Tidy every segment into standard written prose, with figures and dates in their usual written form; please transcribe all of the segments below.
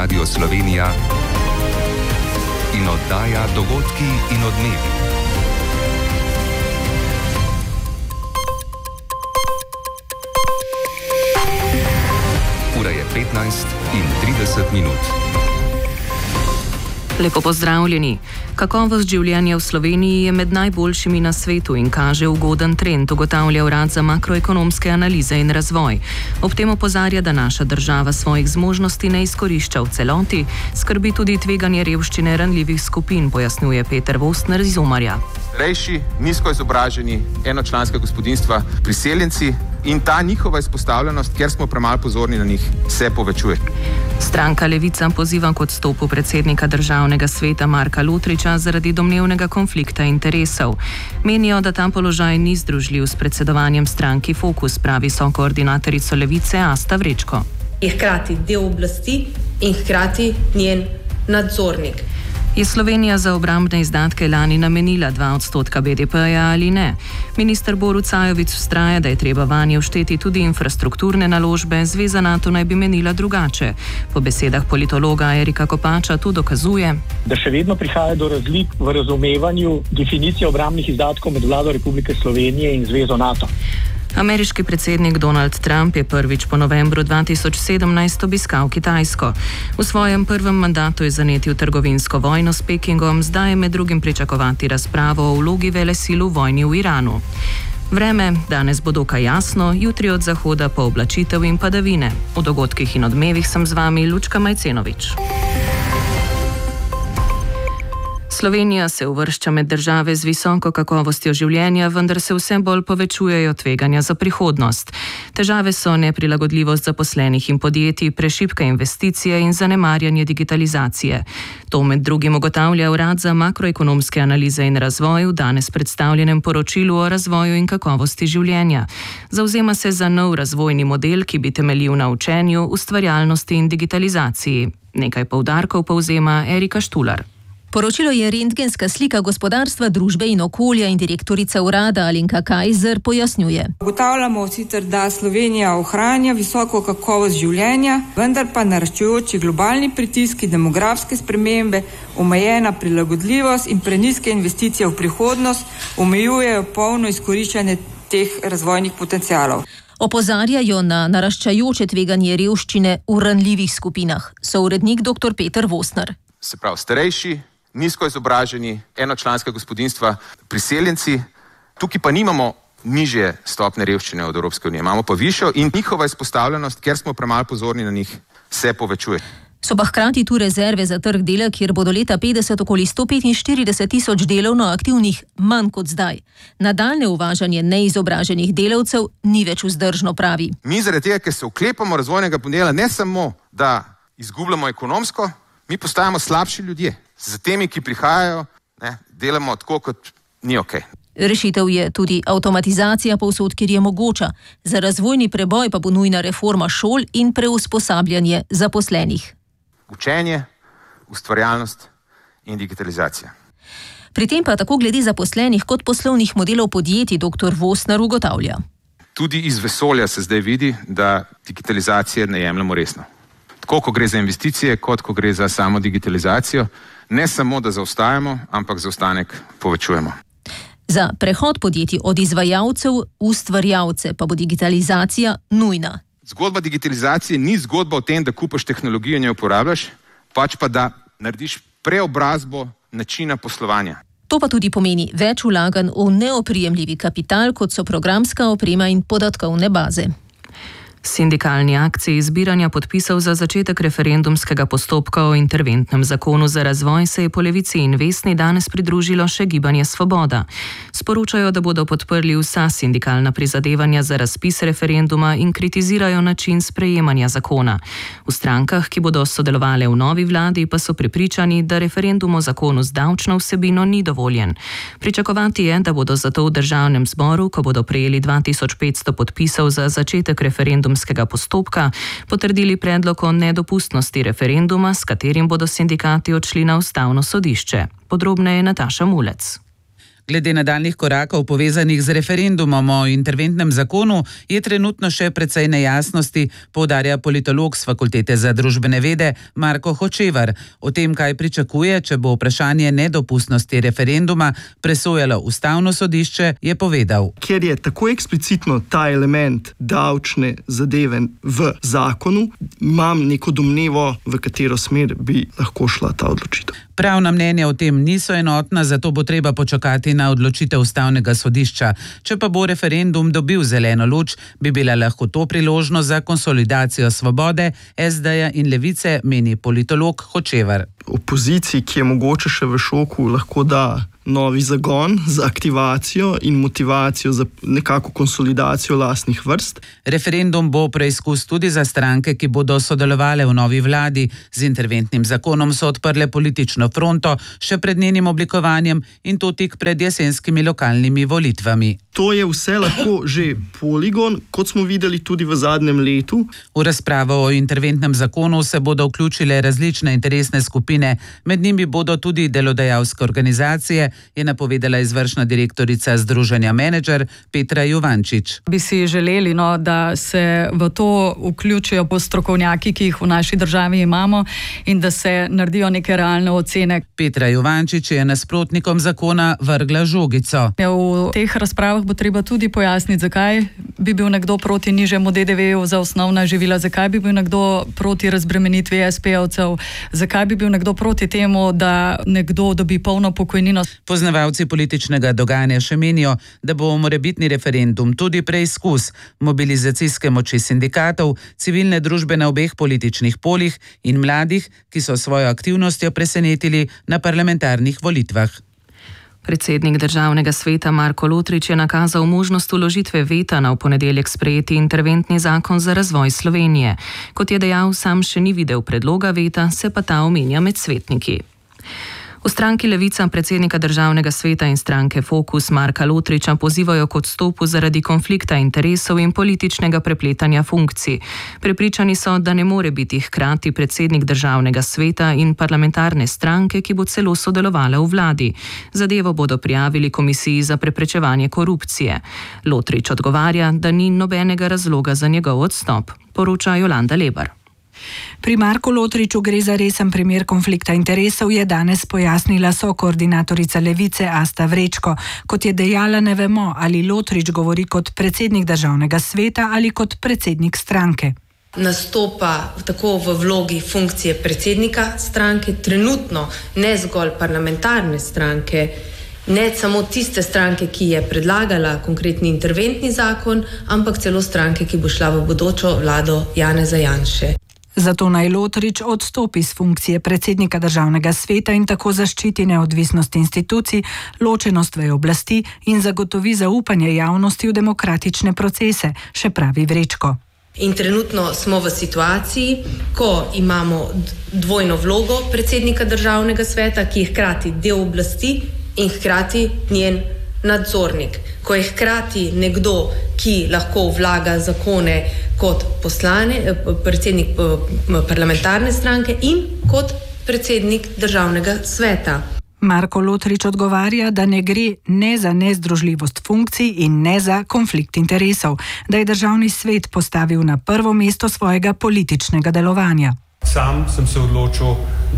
Radio Slovenija in oddaja Dogodki in odmevi. Ura je 15:30. Lepo pozdravljeni. Kakovost življenja v Sloveniji je med najboljšimi na svetu in kaže ugoden trend, ugotavlja Urad za makroekonomske analize in razvoj. Ob tem opozarja, da naša država svojih zmožnosti ne izkorišča v celoti, skrbi tudi tveganje revščine ranljivih skupin, pojasnjuje Peter Vostner iz Umarja. Starejši, nizko izobraženi, enočlanska gospodinjstva, priseljenci in ta njihova izpostavljenost, ker smo premalo pozorni na njih, se povečuje. Stranka Levica poziva k odstopu predsednika Državnega sveta Marka Lotriča zaradi domnevnega konflikta interesov. Menijo, da ta položaj ni združljiv s predsedovanjem stranki Fokus, pravi sokoordinatorica Levice Asta Vrečko. Je hkrati del oblasti in hkrati njen nadzornik. Je Slovenija za obrambne izdatke lani namenila 2% BDP-ja ali ne? Minister Borut Sajovic vztraja, da je treba vanje všteti tudi infrastrukturne naložbe, Zveza NATO naj bi menila drugače. Po besedah politologa Erika Kopača to dokazuje, da še vedno prihaja do razlik v razumevanju definicije obrambnih izdatkov med vlado Republike Slovenije in Zvezo NATO. Ameriški predsednik Donald Trump je prvič po novembru 2017 obiskal Kitajsko. V svojem prvem mandatu je zanetil trgovinsko vojno s Pekingom, zdaj je med drugim pričakovati razpravo o vlogi velesil v vojni v Iranu. Vreme, danes bo dokaj jasno, jutri od zahoda pooblačitev in padavine. V dogodkih in odmevih sem z vami Lučka Majcenovič. Slovenija se uvršča med države z visoko kakovostjo življenja, vendar se vse bolj povečujejo tveganja za prihodnost. Težave so neprilagodljivost zaposlenih in podjetij, prešibke investicije in zanemarjanje digitalizacije. To med drugim ugotavlja Urad za makroekonomske analize in razvoj v danes predstavljenem poročilu o razvoju in kakovosti življenja. Zavzema se za nov razvojni model, ki bi temeljil na učenju, ustvarjalnosti in digitalizaciji. Nekaj poudarkov povzema Erika Štular. Poročilo je rentgenska slika gospodarstva, družbe in okolja in direktorica urada Alenka Kajzer pojasnjuje. Ugotavljamo sicer, da Slovenija ohranja visoko kakovost življenja, vendar pa naraščajoči globalni pritiski, demografske spremembe, omejena prilagodljivost in prenizke investicije v prihodnost omejujejo polno izkoriščanje teh razvojnih potencialov. Opozarjajo na naraščajoče tveganje revščine v ranljivih skupinah, so urednik dr. Peter Vostner. Se pravi, starejši, nizko izobraženi, enočlanska gospodinjstva, priseljenci. Tukaj pa nimamo nižje stopne revščine od Evropske unije, imamo pa višjo in njihova izpostavljenost, ker smo premalo pozorni na njih, se povečuje. So pa hkrati tu rezerve za trg dela, kjer bo do leta 50 okoli 145 tisoč delovno aktivnih, manj kot zdaj. Nadaljne uvažanje neizobraženih delavcev ni več vzdržno, pravi. Mi zaradi tega, ker se oklepamo razvojnega modela, ne samo, da izgubljamo ekonomsko, mi postajamo slabši ljudje. Z temi, ki prihajajo, delamo tako, kot ni okej. Rešitev je tudi avtomatizacija povsod, kjer je mogoča. Za razvojni preboj pa bo nujna reforma šol in preusposabljanje zaposlenih. Učenje, ustvarjalnost in digitalizacija. Pri tem pa tako glede zaposlenih kot poslovnih modelov podjetij dr. Vostner ugotavlja. Tudi iz vesolja se zdaj vidi, da digitalizacije ne jemljemo resno. Tako, ko gre za investicije, kot ko gre za samo digitalizacijo, ne samo, da zaostajamo, ampak zaostanek povečujemo. Za prehod podjetij od izvajalcev v ustvarjalce pa bo digitalizacija nujna. Zgodba digitalizacije ni zgodba o tem, da kupiš tehnologijo in jo uporabljaš, pač pa da narediš preobrazbo načina poslovanja. To pa tudi pomeni več vlaganj v neoprijemljivi kapital, kot so programska oprema in podatkovne baze. Sindikalni akciji zbiranja podpisov za začetek referendumskega postopka o interventnem zakonu za razvoj se je po Levici in Vesni danes pridružilo še Gibanje Svoboda. Sporočajo, da bodo podprli vsa sindikalna prizadevanja za razpis referenduma in kritizirajo način sprejemanja zakona. V strankah, ki bodo sodelovale v novi vladi, pa so prepričani, da referendum o zakonu z davčno vsebino ni dovoljen. Pričakovati je, da bodo zato v državnem zboru, ko bodo prejeli 2500 podpisov za začetek referendumskega postopka, potrdili predlog o nedopustnosti referenduma, s katerim bodo sindikati odšli na ustavno sodišče. Podrobneje Nataša Mulec. Glede nadaljnjih korakov povezanih z referendumom o interventnem zakonu je trenutno še precej nejasnosti, poudarja politolog s Fakultete za družbene vede Marko Hočevar. O tem, kaj pričakuje, če bo vprašanje nedopustnosti referenduma presojalo Ustavno sodišče, je povedal. Ker je tako eksplicitno ta element davčne zadeve v zakonu, imam neko domnevo, v katero smer bi lahko šla ta odločitev. Pravna mnenja o tem niso enotna, zato bo treba počakati na odločitev Ustavnega sodišča. Če pa bo referendum dobil zeleno luč, bi bila lahko to priložnost za konsolidacijo Svobode, SD-ja in Levice, meni politolog Hočevar. Opoziciji, ki je mogoče še v šoku, lahko da novi zagon za aktivacijo in motivacijo za nekako konsolidacijo lastnih vrst. Referendum bo preizkus tudi za stranke, ki bodo sodelovale v novi vladi. Z interventnim zakonom so odprle politično fronto še pred njenim oblikovanjem in to tik pred jesenskimi lokalnimi volitvami. To je vse lahko že poligon, kot smo videli tudi v zadnjem letu. V razpravo o interventnem zakonu se bodo vključile različne interesne skupine, med njimi bodo tudi delodajalske organizacije, je napovedala izvršna direktorica Združenja Menedžer Petra Juvančič. Bi si želeli, da se v to vključijo strokovnjaki, ki jih v naši državi imamo in da se naredijo neke realne ocene. Petra Juvančič je nasprotnikom zakona vrgla žogico. V teh razpravah bo treba tudi pojasniti, zakaj bi bil nekdo proti nižjemu DDV-ju za osnovna živila, zakaj bi bil nekdo proti razbremenitvi SP-ovcev, zakaj bi bil nekdo proti temu, da nekdo dobi polno pokojnino. Poznavalci političnega dogajanja še menijo, da bo morebitni referendum tudi preizkus mobilizacijske moči sindikatov, civilne družbe na obeh političnih poljih in mladih, ki so svojo aktivnostjo presenetili na parlamentarnih volitvah. Predsednik Državnega sveta Marko Lotrič je nakazal možnost vložitve veta na v ponedeljek sprejeti interventni zakon za razvoj Slovenije. Kot je dejal, sam še ni videl predloga veta, se pa ta omenja med svetniki. V stranki Levica predsednika Državnega sveta in stranke Fokus Marka Lotriča pozivajo k odstopu zaradi konflikta interesov in političnega prepletanja funkcij. Prepričani so, da ne more biti hkrati predsednik Državnega sveta in parlamentarne stranke, ki bo celo sodelovala v vladi. Zadevo bodo prijavili Komisiji za preprečevanje korupcije. Lotrič odgovarja, da ni nobenega razloga za njegov odstop, poroča Jolanda Lebar. Pri Marku Lotriču gre za resen primer konflikta interesov, je danes pojasnila sokoordinatorica Levice Asta Vrečko. Kot je dejala, ne vemo, ali Lotrič govori kot predsednik Državnega sveta ali kot predsednik stranke. Nastopa tako v vlogi funkcije predsednika stranke, trenutno ne zgolj parlamentarne stranke, ne samo tiste stranke, ki je predlagala konkretni interventni zakon, ampak celo stranke, ki bo šla v bodočo vlado Janeza Janše. Zato naj Lotrič odstopi z funkcije predsednika Državnega sveta in tako zaščiti neodvisnost institucij, ločenost veje oblasti in zagotovi zaupanje javnosti v demokratične procese, še pravi Vrečko. In trenutno smo v situaciji, ko imamo dvojno vlogo predsednika Državnega sveta, ki je hkrati del oblasti in hkrati njen nadzornik. Ko je hkrati nekdo, ki lahko vlaga zakone kot predsednik parlamentarne stranke in kot predsednik Državnega sveta. Marko Lotrič odgovarja, da ne gre ne za nezdružljivost funkcij in ne za konflikt interesov, da je Državni svet postavil na prvo mesto svojega političnega delovanja. Sam sem se odločil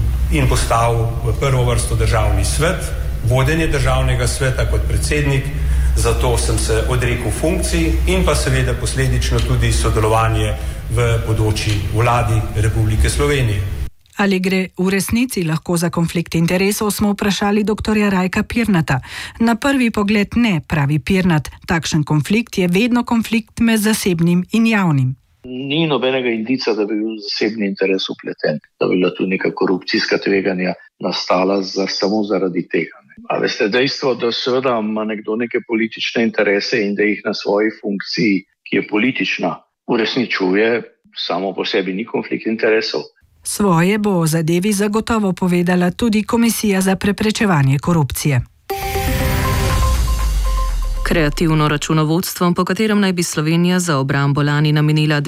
in postavil v prvo vrsto Državni svet, vodenje Državnega sveta kot predsednik, zato sem se odrekel funkciji in pa seveda posledično tudi sodelovanje v bodoči vladi Republike Slovenije. Ali gre v resnici lahko za konflikt interesov, smo vprašali dr. Rajka Pirnata. Na prvi pogled ne, pravi Pirnat. Takšen konflikt je vedno konflikt med zasebnim in javnim. Ni nobenega indica, da bi bil zasebni interes vpleten, da bi bila tu neka korupcijska tveganja nastala samo zaradi tega. A veste, dejstvo, da seveda ima nekdo neke politične interese in da jih na svoji funkciji, ki je politična, uresničuje, samo po sebi ni konflikt interesov. Svoje bo o zadevi zagotovo povedala tudi Komisija za preprečevanje korupcije. K Kreativno računovodstvo, po katerem naj bi Slovenija za obrambo lani namenila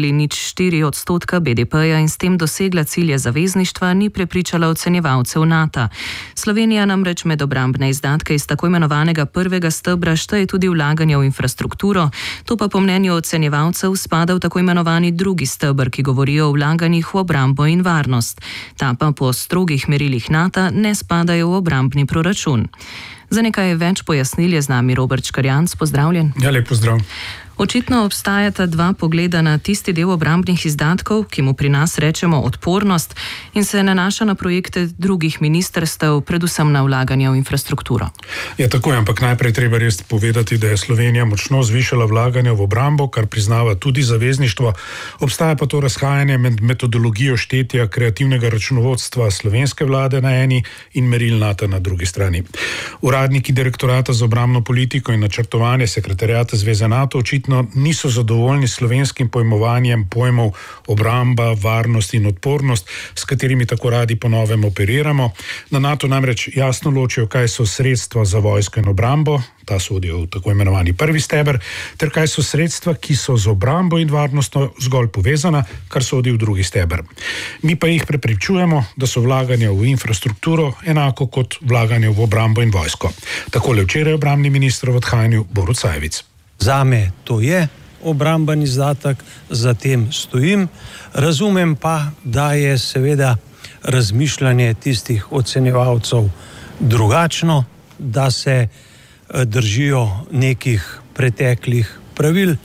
2,04% BDP-ja in s tem dosegla cilje zavezništva, ni prepričala ocenjevalcev NATO. Slovenija namreč med obrambne izdatke iz tako imenovanega prvega stebra šteje tudi vlaganja v infrastrukturo, to pa po mnenju ocenjevalcev spada v tako imenovani drugi steber, ki govori o vlaganjih v obrambo in varnost. Ta pa po strogih merilih NATO ne spadajo v obrambni proračun. Za nekaj več pojasnil je z nami Robert Škarjanc. Pozdravljen. Ja, lep pozdrav. Očitno obstajata dva pogleda na tisti del obrambnih izdatkov, ki mu pri nas rečemo odpornost, in se nanaša na projekte drugih ministrstev, predvsem na vlaganje v infrastrukturo. Ja, tako je, ampak najprej treba res povedati, da je Slovenija močno zvišala vlaganje v obrambo, kar priznava tudi zavezništvo. Obstaja pa to razhajanje med metodologijo štetja kreativnega računovodstva slovenske vlade na eni in meril NATO na drugi strani. Uradniki Direktorata za obrambno politiko in načrtovanje Sekretariata Zveze NATO očitno niso zadovoljni s slovenskim pojmovanjem pojmov obramba, varnost in odpornost, s katerimi tako radi po novem operiramo. Na NATO namreč jasno ločijo, kaj so sredstva za vojsko in obrambo, ta sodijo v tako imenovani prvi steber, ter kaj so sredstva, ki so z obrambo in varnostno zgolj povezana, kar sodi v drugi steber. Mi pa jih prepričujemo, da so vlaganja v infrastrukturo enako kot vlaganja v obrambo in vojsko. Takole včeraj obrambni minister v odhajanju Borut Sajovic. Zame to je obramben izdatek, za tem stojim. Razumem pa, da je seveda razmišljanje tistih ocenjevalcev drugačno, da se držijo nekih preteklih pravil.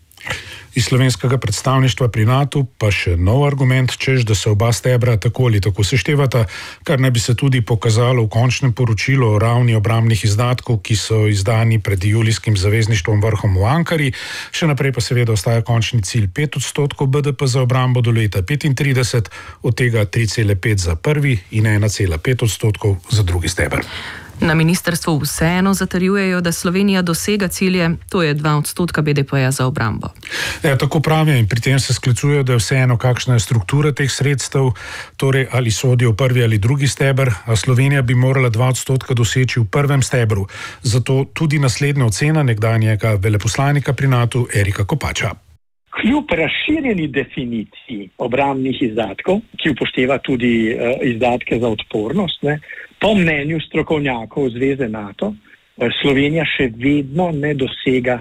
Iz slovenskega predstavništva pri NATO pa še nov argument, češ, da se oba stebra tako ali tako seštevata, kar naj bi se tudi pokazalo v končnem poročilu o ravni obrambnih izdatkov, ki so izdani pred julijskim zavezništvom vrhom v Ankari. Še naprej pa seveda ostaja končni cilj 5% BDP za obrambo do leta 2035, od tega 3,5 za prvi in 1,5% za drugi steber. Na ministrstvu vseeno zatrjujejo, da Slovenija dosega cilje, to je 2% BDP-ja za obrambo. Ja, tako pravijo in pri tem se sklicujejo, da je vseeno kakšna je struktura teh sredstev, torej ali sodijo v prvi ali drugi steber, a Slovenija bi morala 2% doseči v prvem stebru. Zato tudi naslednja ocena nekdanjega veleposlanika pri NATO Erika Kopača. Kljub razširjeni definiciji obrambnih izdatkov, ki upošteva tudi izdatke za odpornost, po mnenju strokovnjakov Zveze NATO, Slovenija še vedno ne dosega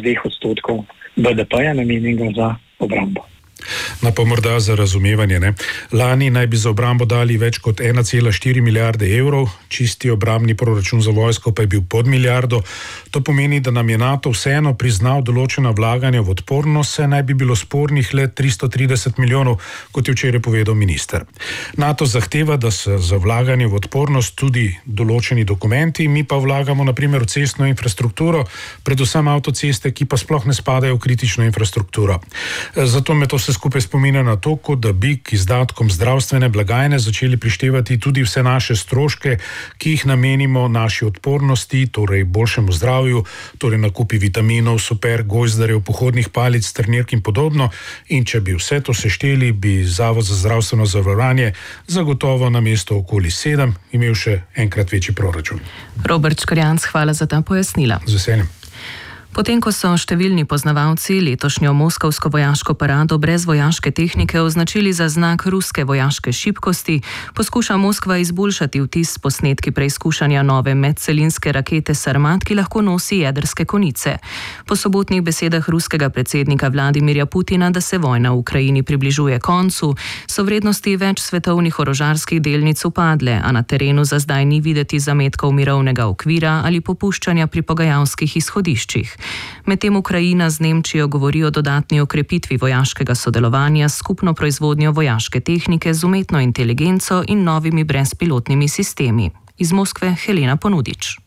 2% BDP-ja namenjenega za obrambo. No, pa morda za razumevanje, ne. Lani naj bi za obrambo dali več kot 1,4 milijarde evrov, čisti obrambni proračun za vojsko pa je bil pod milijardo. To pomeni, da nam je NATO vseeno priznal določena vlaganja v odpornost, saj naj bi bilo spornih le 330 milijonov, kot je včeraj povedal minister. NATO zahteva, da se za vlaganje v odpornost tudi določeni dokumenti, mi pa vlagamo na primer v cestno infrastrukturo, predvsem avtoceste, ki pa sploh ne spadajo v kritično infrastrukturo. Zato me to se skupaj spominja na to, kot da bi k izdatkom zdravstvene blagajne začeli prištevati tudi vse naše stroške, ki jih namenimo naši odpornosti, torej boljšemu zdravju, torej nakupi vitaminov, super, gojzdarjev, pohodnih palic, trenirk in podobno. In če bi vse to sešteli, bi Zavod za zdravstveno zavarovanje zagotovo na mesto okoli 7 imel še enkrat večji proračun. Robert Škarjanc, hvala za ta pojasnila. Z veseljem. Potem, ko so številni poznavalci letošnjo moskovsko vojaško parado brez vojaške tehnike označili za znak ruske vojaške šibkosti, poskuša Moskva izboljšati vtis s posnetki preizkušanja nove medcelinske rakete Sarmat, ki lahko nosi jedrske konice. Po sobotnih besedah ruskega predsednika Vladimirja Putina, da se vojna v Ukrajini približuje koncu, so vrednosti več svetovnih orožarskih delnic upadle, a na terenu za zdaj ni videti zametkov mirovnega okvira ali popuščanja pri pogajalskih izhodiščih. Medtem Ukrajina z Nemčijo govori o dodatni okrepitvi vojaškega sodelovanja s skupno proizvodnjo vojaške tehnike z umetno inteligenco in novimi brezpilotnimi sistemi. Iz Moskve Helena Ponudič.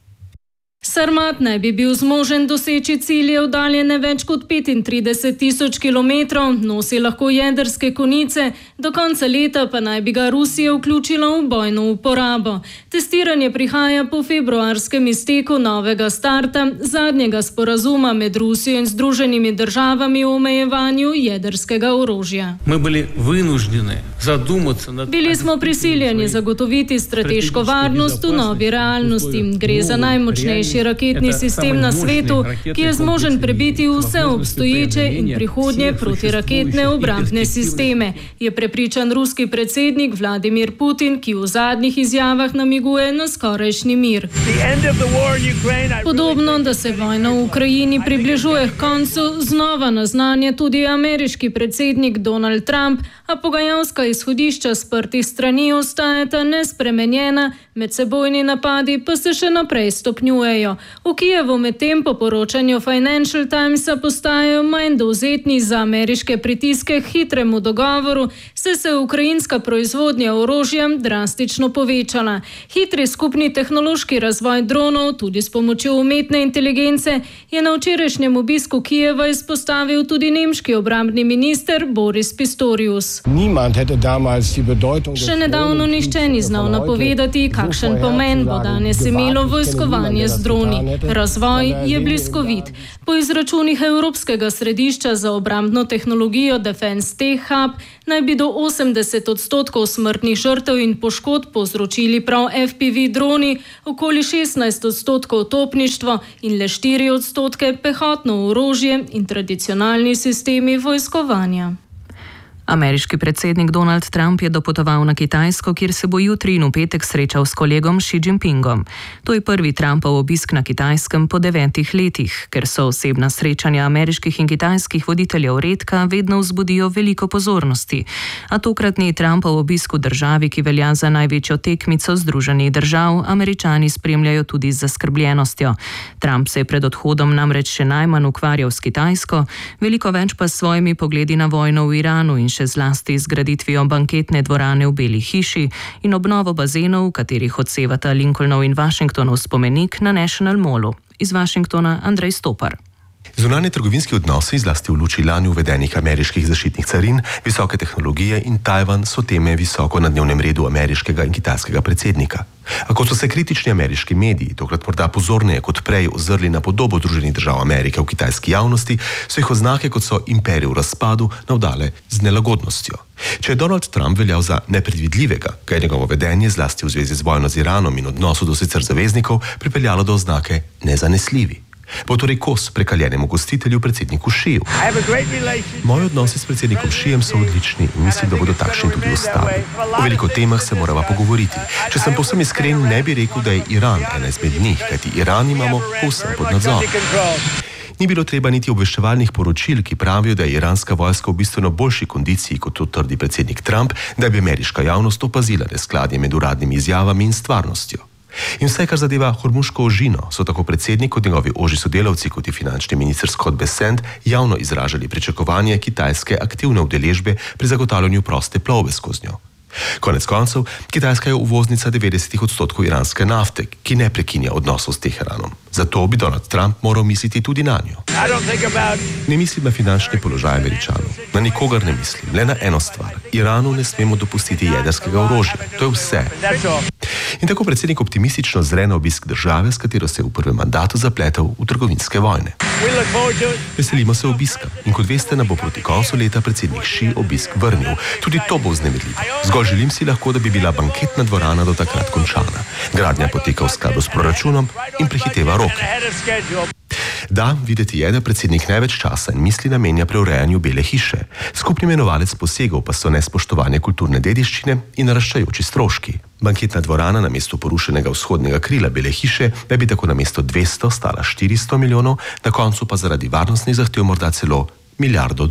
Sarmat naj bi bil zmožen doseči cilje oddaljene več kot 35.000 kilometrov, nosi lahko jedrske konice, do konca leta pa naj bi ga Rusija vključila v bojno uporabo. Testiranje prihaja po februarskem izteku novega starta, zadnjega sporazuma med Rusijo in Združenimi državami o omejevanju jedrskega orožja. Mi bili vynуждены Bili smo prisiljeni zagotoviti strateško varnost v novi realnosti. Gre za najmočnejši raketni sistem na svetu, ki je zmožen prebiti vse obstoječe in prihodnje protiraketne obrambne sisteme, je prepričan ruski predsednik Vladimir Putin, ki v zadnjih izjavah namiguje na skorajšnji mir. Podobno, da se vojna v Ukrajini približuje k koncu, znova naznanja tudi ameriški predsednik Donald Trump, a pogajalska izhodišča sprtih strani ostajata nespremenjena, medsebojni napadi pa se še naprej stopnjujejo. V Kijevu medtem po poročanju Financial Timesa postajajo manj dovzetni za ameriške pritiske k hitremu dogovoru, saj se ukrajinska proizvodnja orožja drastično povečala. Hitri skupni tehnološki razvoj dronov, tudi s pomočjo umetne inteligence, je na včerajšnjem obisku Kijeva izpostavil tudi nemški obrambni minister Boris Pistorius. Še nedavno nihče ni znal napovedati, kakšen pomen bo danes imelo vojskovanje z droni. Razvoj je bliskovit. Po izračunih Evropskega središča za obrambno tehnologijo Defense Tech Hub naj bi do 80% smrtnih žrtev in poškodb povzročili prav FPV droni, okoli 16% topništvo in le 4% pehotno orožje in tradicionalni sistemi vojskovanja. Ameriški predsednik Donald Trump je dopotoval na Kitajsko, kjer se bo jutri in v petek srečal s kolegom Xi Jinpingom. To je prvi Trumpov obisk na Kitajskem po 9 letih. Ker so osebna srečanja ameriških in kitajskih voditeljev redka, vedno vzbudijo veliko pozornosti. A tokratni Trumpov obisk v državi, ki velja za največjo tekmico Združenih držav, Američani spremljajo tudi z zaskrbljenostjo. Trump se je pred odhodom namreč še najmanj ukvarjal s Kitajsko, veliko več pa s svojimi pogledi na vojno v Iranu in še zlasti zgraditvijo banketne dvorane v Beli hiši in obnovo bazenov, v katerih odsevata Lincolnov in Washingtonov spomenik na National Mallu. Iz Washingtona Andrej Stopar. Zunanje trgovinski odnosi, zlasti v luči lani uvedenih ameriških zaščitnih carin, visoke tehnologije in Tajvan so teme visoko na dnevnem redu ameriškega in kitajskega predsednika. A ko so se kritični ameriški mediji, tokrat morda pozorneje kot prej, ozrli na podobo Združenih držav Amerike v kitajski javnosti, so jih oznake, kot so imperij v razpadu, navdale z nelagodnostjo. Če je Donald Trump veljal za nepredvidljivega, ga je njegovo vedenje, zlasti v zvezi z vojno z Iranom in odnosu do sicer zaveznikov, pripeljalo do oznake nezanesljivi. Bo torej kos prekaljenemu gostitelju predsedniku Šiju. Moji odnosi s predsednikom Šijem so odlični in mislim, da bodo takšni tudi ostali. O veliko temah se morava pogovoriti. Če sem povsem iskren, ne bi rekel, da je Iran ena izmed njih, kajti Iran imamo povsem pod nadzorom. Ni bilo treba niti obveščevalnih poročil, ki pravijo, da je iranska vojska v bistveno boljši kondiciji, kot to trdi predsednik Trump, da bi ameriška javnost opazila neskladje med uradnimi izjavami in stvarnostjo. In vse, kar zadeva Hormuško ožino, so tako predsednik kot njegovi ožji sodelavci, kot je finančni minister Scott Bessent, javno izražali pričakovanje kitajske aktivne udeležbe pri zagotavljanju proste plovbe skozi njo. Konec koncev, Kitajska je uvoznica 90% iranske nafte, ki ne prekinja odnosov s Teheranom. Zato bi Donald Trump moral misliti tudi na njo. Ne mislim na finančni položaj Američanov. Na nikogar ne mislim, le na eno stvar. Iranu ne smemo dopustiti jedrskega orožja. To je vse. In tako predsednik optimistično zre na obisk države, s katero se je v prvem mandatu zapletel v trgovinske vojne. Veselimo se obiska in kot veste, nam bo proti koncu leta predsednik Xi obisk vrnil. Tudi to bo vznemirljivo. Zgolj želim si lahko, da bi bila banketna dvorana do takrat končana. Gradnja poteka v skladu s proračunom in prehiteva roke. Da, videti je, da predsednik največ časa in misli namenja preurejanju Bele hiše. Skupni imenovalec posegov pa so nespoštovanje kulturne dediščine in naraščajoči stroški. Banketna dvorana na mesto porušenega vzhodnega krila Bele hiše naj bi tako na mesto 200 stala 400 milijonov, na koncu pa zaradi varnostnih zahtev morda celo $1 milijardo.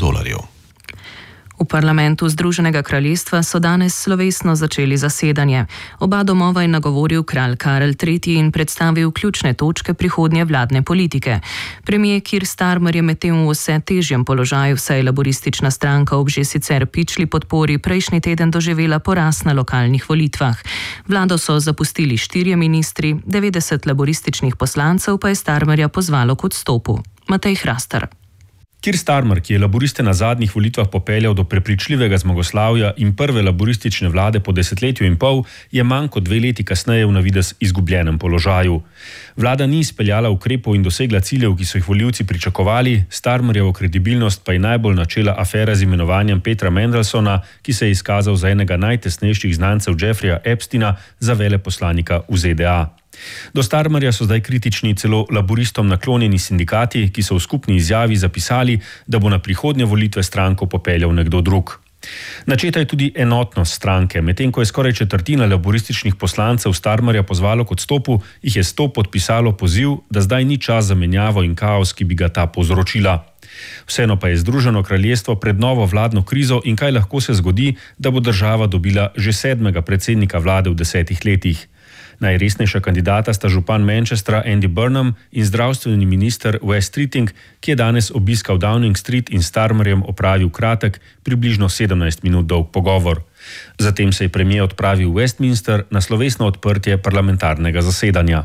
V parlamentu Združenega kraljestva so danes slovesno začeli zasedanje. Oba domova je nagovoril kralj Karel III. In predstavil ključne točke prihodnje vladne politike. Premier Keir Starmer je medtem v vse težjem položaju, saj je laboristična stranka ob že sicer pičli podpori prejšnji teden doživela poraz na lokalnih volitvah. Vlado so zapustili 4 ministri, 90 laborističnih poslancev pa je Starmerja pozvalo k odstopu. Matej Hrastar. Keir Starmer, ki je laboriste na zadnjih volitvah popeljal do prepričljivega zmagoslavja in prve laboristične vlade po 10 letju in pol, je manj kot 2 leti kasneje v navidez izgubljenem položaju. Vlada ni izpeljala ukrepov in dosegla ciljev, ki so jih volivci pričakovali, Starmerjevo kredibilnost pa je najbolj načela afera z imenovanjem Petra Mandelsona, ki se je izkazal za enega najtesnejših znancev Jeffreya Epsteina za veleposlanika v ZDA. Do Starmerja so zdaj kritični celo laboristom naklonjeni sindikati, ki so v skupni izjavi zapisali, da bo na prihodnje volitve stranko popeljal nekdo drug. Načeta je tudi enotnost stranke, medtem ko je skoraj četrtina laborističnih poslancev Starmerja pozvalo k odstopu, jih je 100 podpisalo poziv, da zdaj ni čas za menjavo in kaos, ki bi ga ta povzročila. Vseeno pa je Združeno kraljestvo pred novo vladno krizo in kaj lahko se zgodi, da bo država dobila že 7. predsednika vlade v 10 letih. Najresnejša kandidata sta župan Manchestra Andy Burnham in zdravstveni minister Wes Streeting, ki je danes obiskal Downing Street in Starmerjem opravil kratek, približno 17 minut dolg pogovor. Zatem se je premier odpravil v Westminster na slovesno odprtje parlamentarnega zasedanja.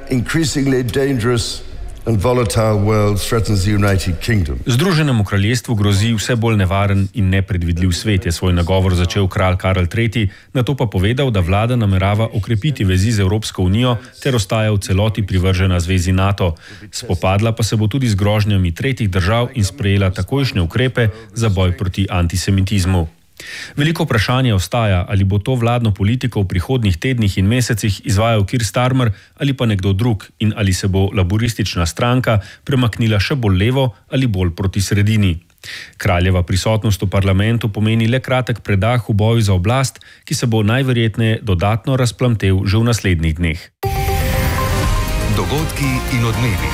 Združenemu kraljestvu grozi vse bolj nevaren in nepredvidljiv svet, je svoj nagovor začel kralj Karl III, nato pa povedal, da vlada namerava okrepiti vezi z Evropsko unijo ter ostaja v celoti privržena zvezi NATO. Spopadla pa se bo tudi z grožnjami tretjih držav in sprejela takojšnje ukrepe za boj proti antisemitizmu. Veliko vprašanje ostaja, ali bo to vladno politiko v prihodnjih tednih in mesecih izvajal Keir Starmer ali pa nekdo drug in ali se bo laboristična stranka premaknila še bolj levo ali bolj proti sredini. Kraljeva prisotnost v parlamentu pomeni le kratek predah v boju za oblast, ki se bo najverjetneje dodatno razplamtel že v naslednjih dneh. Dogodki in odmevi.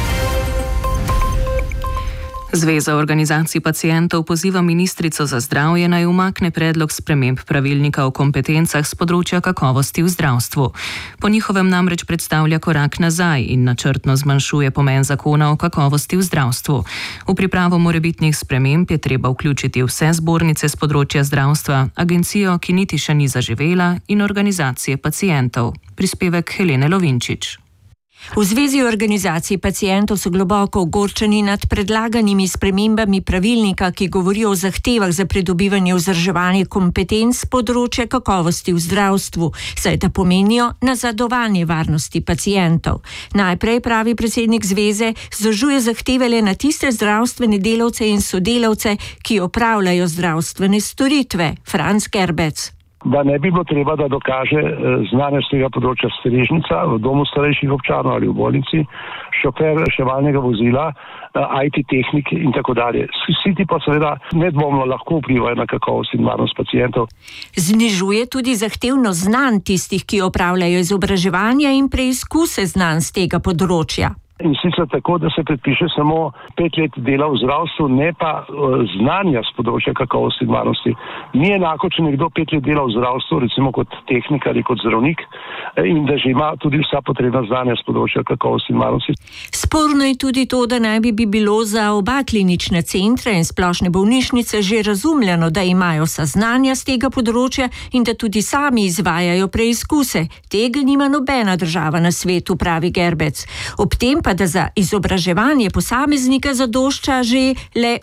Zveza organizacij pacientov poziva ministrico za zdravje naj umakne predlog sprememb pravilnika o kompetencah z področja kakovosti v zdravstvu. Po njihovem namreč predstavlja korak nazaj in načrtno zmanjšuje pomen zakona o kakovosti v zdravstvu. V pripravo morebitnih sprememb je treba vključiti vse zbornice z področja zdravstva, agencijo, ki niti še ni zaživela, in organizacije pacientov. Prispevek Helene Lovinčič. V Zvezi organizacij pacientov so globoko ogorčeni nad predlaganimi spremembami pravilnika, ki govorijo o zahtevah za pridobivanje vzdrževanja kompetenc z področja kakovosti v zdravstvu, saj ta pomenijo nazadovanje varnosti pacientov. Najprej, pravi predsednik zveze, zožuje zahteve le na tiste zdravstvene delavce in sodelavce, ki opravljajo zdravstvene storitve. Franc Gerbec. Da ne bi bilo treba, da dokaže znanje z tega področja strežnica v domu starejših občanov ali v bolnici, šofer reševalnega vozila, IT tehnik in tako dalje. Vsi ti pa seveda nedvomno lahko vplivajo na kakovost in varnost pacientov. Znižuje tudi zahtevno znanj tistih, ki opravljajo izobraževanja in preizkuse znanj z tega področja. In sicer tako, da se predpiše samo 5 let dela v zdravstvu, ne pa znanja z področja kakovosti in varnosti. Ni enako, če nekdo 5 let dela v zdravstvu, recimo kot tehnik ali kot zdravnik, in da že ima tudi vsa potrebna znanja z področja kakovosti in varnosti. Sporno je tudi to, da naj bi bilo za oba klinične centre in splošne bolnišnice že razumljeno, da imajo vsa znanja z tega področja in da tudi sami izvajajo preizkuse. Tega nima nobena država na svetu, pravi Gerbec. Ob tem pa da za izobraževanje posameznika zadošča že le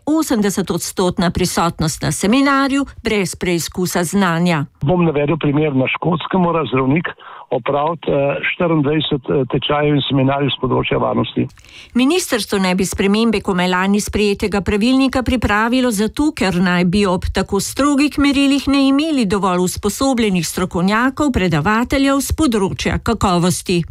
80% prisotnost na seminarju brez preizkusa znanja. Bom navedel primer, na Škotskem mora zdravnik opraviti 24 tečajev in seminarjev z področja varnosti. Ministrstvo naj bi spremembe komaj lani sprejetega pravilnika pripravilo zato, ker naj bi ob tako strogih merilih ne imeli dovolj usposobljenih strokovnjakov, predavateljev z področja kakovosti.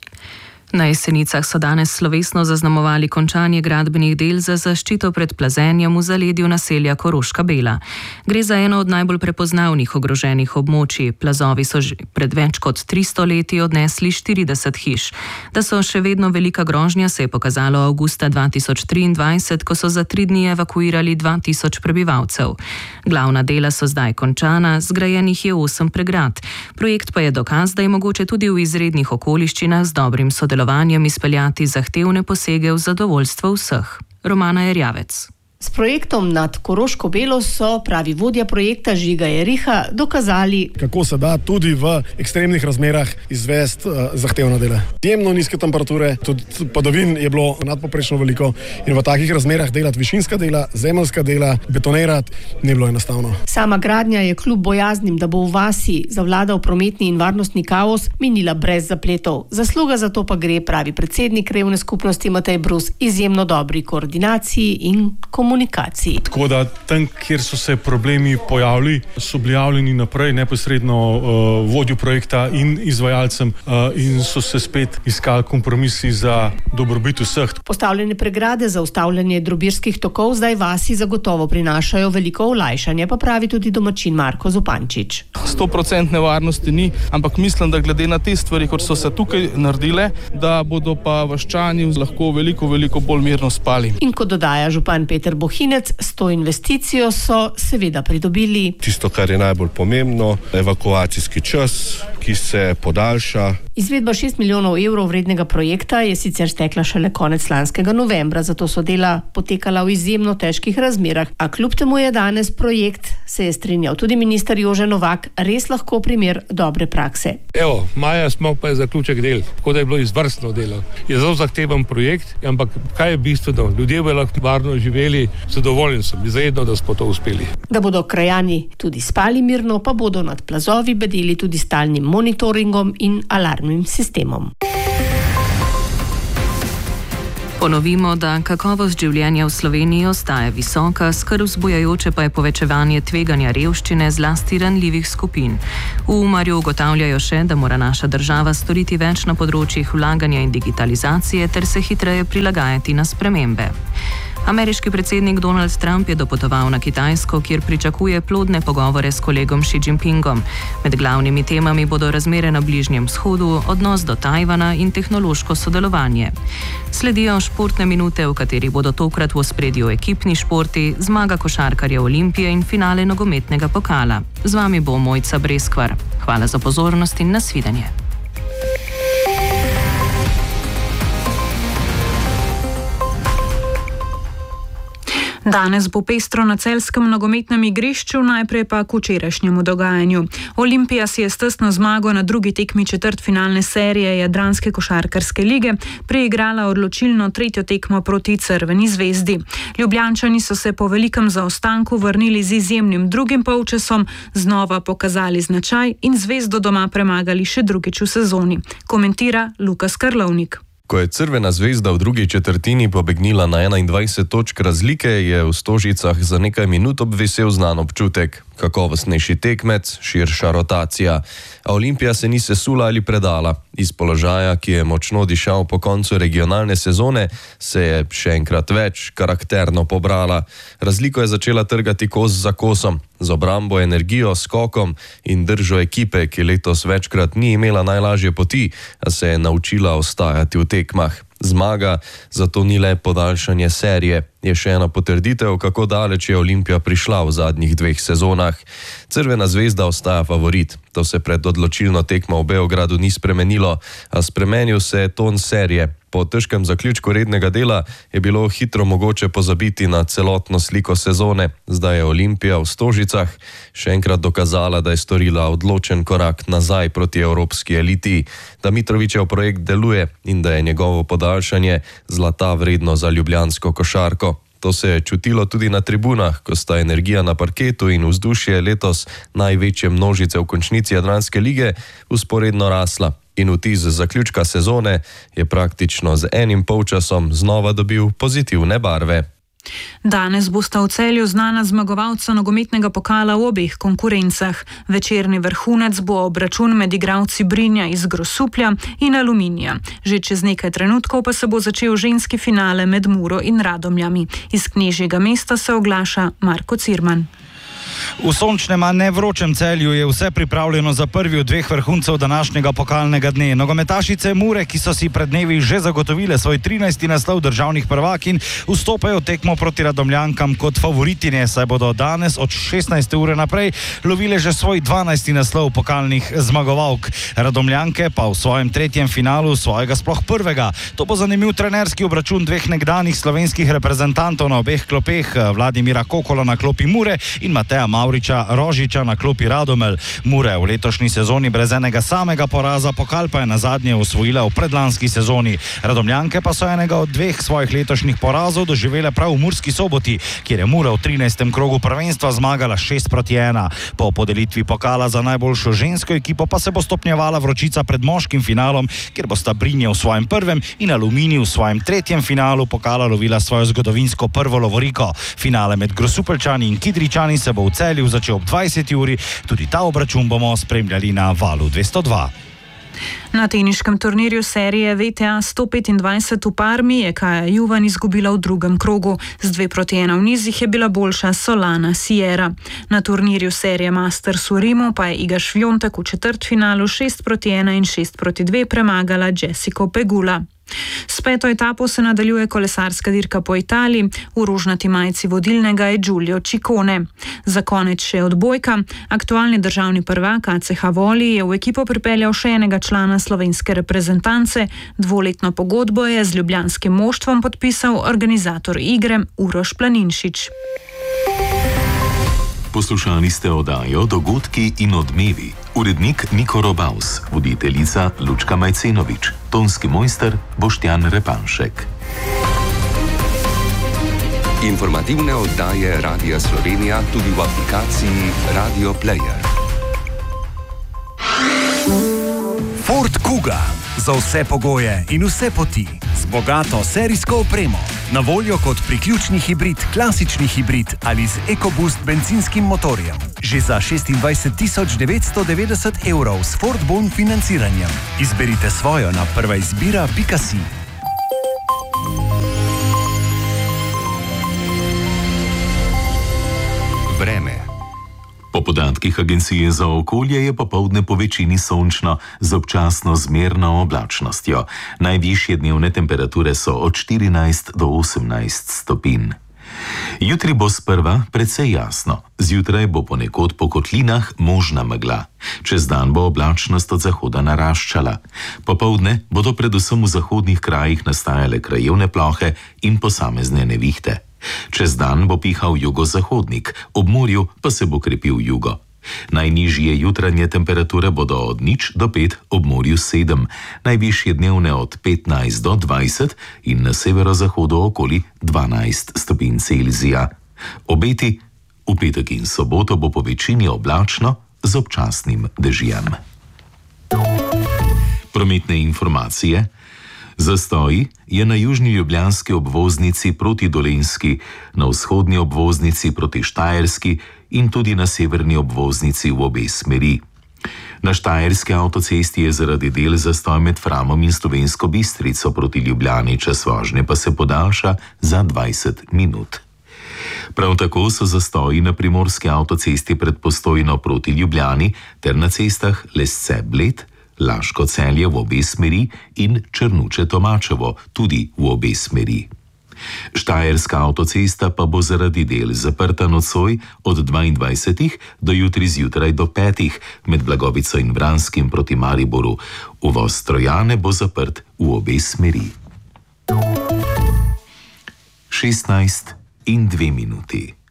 Na Jesenicah so danes slovesno zaznamovali končanje gradbenih del za zaščito pred plazenjem v zaledju naselja Koroška Bela. Gre za eno od najbolj prepoznavnih ogroženih območij. Plazovi so že pred več kot 300 leti odnesli 40 hiš. Da so še vedno velika grožnja, se je pokazalo avgusta 2023, ko so za 3 dni evakuirali 2000 prebivalcev. Glavna dela so zdaj končana, zgrajenih je 8 pregrad. Projekt pa je dokaz, da je mogoče tudi v izrednih okoliščinah z dobrim sodelovanjem izpeljati zahtevne posege v zadovoljstvo vseh. Romana Erjavec. S projektom nad Koroško Belo so, pravi vodja projekta Žiga Jeriha, dokazali, kako se da tudi v ekstremnih razmerah izvesti zahtevna dela. Jemno nizke temperature, tudi padavin je bilo nadpoprečno veliko in v takih razmerah delati višinska dela, zemeljska dela, betonirati ni bilo enostavno. Sama gradnja je kljub bojaznim, da bo v vasi zavladal prometni in varnostni kaos, minila brez zapletov. Zasluga za to pa gre, pravi predsednik krajevne skupnosti Matej Brus, izjemno dobri koordinaciji in komunikaciji. Tako da tam, kjer so se problemi pojavili, so bili javljeni naprej neposredno vodju projekta in izvajalcem in so se spet iskali kompromisi za dobrobit vseh. Postavljene pregrade za ustavljanje drobirskih tokov zdaj vasi zagotovo prinašajo veliko olajšanje, pa pravi tudi domačin Marko Zupančič. 100% varnosti ni, ampak mislim, da glede na te stvari, kot so se tukaj naredile, da bodo pa vaščani lahko veliko bolj mirno spali. In kot dodaja župan Peter Bohinec, s to investicijo so seveda pridobili tisto, kar je najbolj pomembno, evakuacijski čas, ki se podaljša. Izvedba 6 milijonov evrov vrednega projekta je sicer stekla šele konec lanskega novembra, zato so dela potekala v izjemno težkih razmerah, a kljub temu je danes projekt, se je strinjal tudi minister Jože Novak, res lahko primer dobre prakse. Evo, maja smo pa je zaključek del, tako da je bilo izvrstno delo. Je zelo zahteven projekt, ampak kaj je bistveno? Ljudje bodo lahko varno živeli, zadovoljen sem, izredno, da smo to uspeli. Da bodo krajani tudi spali mirno, pa bodo nad plazovi bedeli tudi stalnim monitoringom in alarmnim sistemom. Ponovimo, da kakovost življenja v Sloveniji ostaja visoka, skrb vzbujajoče pa je povečevanje tveganja revščine zlasti ranljivih skupin. V Umarju ugotavljajo še, da mora naša država storiti več na področjih vlaganja in digitalizacije ter se hitreje prilagajati na spremembe. Ameriški predsednik Donald Trump je dopotoval na Kitajsko, kjer pričakuje plodne pogovore s kolegom Xi Jinpingom. Med glavnimi temami bodo razmere na Bližnjem vzhodu, odnos do Tajvana in tehnološko sodelovanje. Sledijo športne minute, v katerih bodo tokrat v ospredju ekipni športi, zmaga košarkarja Olimpije in finale nogometnega pokala. Z vami bo Mojca Breskvar. Hvala za pozornost in nasvidenje. Danes bo pestro na celjskem nogometnem igrišču, najprej pa k včerajšnjemu dogajanju. Olimpija si je s tesno zmago na drugi tekmi četrtfinalne serije Jadranske košarkarske lige preigrala odločilno tretjo tekmo proti Crveni zvezdi. Ljubljančani so se po velikem zaostanku vrnili z izjemnim drugim polčasom, znova pokazali značaj in Zvezdo doma premagali še drugič v sezoni. Komentira Lukas Karlovnik. Ko je Crvena zvezda v drugi četrtini pobegnila na 21 točk razlike, je v Stožicah za nekaj minut obvesel znan občutek. Kakovostnejši tekmec, širša rotacija. A Olimpija se ni sesula ali predala. Iz položaja, ki je močno dišal po koncu regionalne sezone, se je še enkrat več karakterno pobrala. Razliko je začela trgati kos za kosom. Z obrambo, energijo, skokom in držo ekipe, ki letos večkrat ni imela najlažje poti, a se je naučila ostajati v tekmah. Zmaga zato ni le podaljšanje serije. Je še ena potrditev, kako daleč je Olimpija prišla v zadnjih 2 sezonah. Crvena zvezda ostaja favorit. To se pred odločilno tekmo v Beogradu ni spremenilo, a spremenil se je ton serije. Po težkem zaključku rednega dela je bilo hitro mogoče pozabiti na celotno sliko sezone. Zdaj je Olimpija v Stožicah še enkrat dokazala, da je storila odločen korak nazaj proti evropski eliti, da Mitrovićev projekt deluje in da je njegovo podaljšanje zlata vredno za ljubljansko košarko. To se je čutilo tudi na tribunah, ko sta energija na parketu in vzdušje letos največje množice v končnici Jadranske lige vzporedno rasla. In vtis zaključka sezone je praktično z enim polčasom znova dobil pozitivne barve. Danes bosta v Celju znana zmagovalca nogometnega pokala v obeh konkurencah. Večerni vrhunec bo obračun med igralci Brinja iz Grosuplja in Aluminija. Že čez nekaj trenutkov pa se bo začel ženski finale med Muro in Radomljami. Iz Knežjega mesta se oglaša Marko Cirman. V sončnem, a ne vročem Celju je vse pripravljeno za prvi od dveh vrhuncev današnjega pokalnega dne. Nogometašice Mure, ki so si pred dnevi že zagotovile svoj 13. naslov državnih prvakinj, vstopajo v tekmo proti Radomljankam kot favoritinje, saj bodo danes od 16. ure naprej lovile že svoj 12. naslov pokalnih zmagovalk. Radomljanke pa v svojem tretjem finalu svojega sploh prvega. To bo zanimiv trenerski obračun dveh nekdanjih slovenskih reprezentantov na obeh klopeh, Vladimira Kokola na klopi Mure in Mateja Mavriča Rožiča na klopi Radomelj. Mure v letošnji sezoni brez enega samega poraza, pokal pa je nazadnje osvojila v predlanski sezoni. Radomljanke pa so enega od dveh svojih letošnjih porazov doživele prav v Murski Soboti, kjer je Mura v 13. krogu prvenstva zmagala 6-1. Po podelitvi pokala za najboljšo žensko ekipo pa se bo stopnjevala vročica pred moškim finalom, kjer bosta Brinje v svojem prvem in Aluminij v svojem tretjem finalu pokala lovila svojo zgodovinsko prvo lovoriko. Finale med Grosupeljčani in Kidričani se bo v Celju začel ob 20. uri. Tudi ta obračun bomo spremljali na Valu 202. Na teniškem turnirju serije VTA 125 v Parmi je Kaja Juvan izgubila v drugem krogu. Z 2-1 v nizih je bila boljša Solana Sierra. Na turnirju serije Masters v Rimu pa je Iga Švjontek v četrtfinalu 6-1 in 6-2 premagala Jessico Pegula. S peto etapo se nadaljuje kolesarska dirka po Italiji, v rožnati majici vodilnega je Giulio Ciccone. Za konec še odbojka. Aktualni državni prvak ACH Voli je v ekipo pripeljal še enega člana slovenske reprezentance. Dvoletno pogodbo je z ljubljanskim moštvom podpisal organizator igre Uroš Planinšič. Poslušali ste oddajo Dogodki in odmevi. Urednik Niko Robaus, voditeljica Lučka Majcenovič, tonski mojster Boštjan Repanšek. Informativne oddaje Radia Slovenija tudi v aplikaciji Radio Player. Ford Kuga. Za vse pogoje in vse poti. Z bogato serijsko opremo. Na voljo kot priključni hibrid, klasični hibrid ali z EcoBoost benzinskim motorjem. Že za 26.990 evrov s Ford Bon financiranjem. Izberite svojo na prvaizbira.si. Vreme. Po podatkih Agencije za okolje je popoldne po večini sončno z občasno zmerno oblačnostjo. Najvišje dnevne temperature so od 14 do 18 stopinj. Jutri bo sprva precej jasno. Zjutraj bo ponekod po kotlinah možna megla. Čez dan bo oblačnost od zahoda naraščala. Popoldne bodo predvsem v zahodnih krajih nastajale krajevne plohe in posamezne nevihte. Čez dan bo pihal jugozahodnik, ob morju pa se bo krepil jugo. Najnižje jutranje temperature bodo od 0 do 5, ob morju 7, najvišje dnevne od 15 do 20 in na severozahodu okoli 12 stopinj Celzija. Obeti: v petek in soboto bo po večini oblačno z občasnim dežjem. Prometne informacije. Zastoji je na južni ljubljanski obvoznici proti Dolenjski, na vzhodni obvoznici proti Štajerski in tudi na severni obvoznici v obe smeri. Na Štajerski avtocesti je zaradi del zastoj med Framom in Slovensko Bistrico proti Ljubljani, čas vožnje pa se podaljša za 20 minut. Prav tako so zastoji na primorski avtocesti pred Postojno proti Ljubljani ter na cestah Lesce-Bled, Laško-Celje v obe smeri in Črnuče-Tomačevo tudi v obe smeri. Štajerska avtocesta pa bo zaradi del zaprta nocoj od 22 do jutri zjutraj do 5 med Blagovico in Vranskim proti Mariboru. Uvoz Trojane bo zaprt v obe smeri. 16:02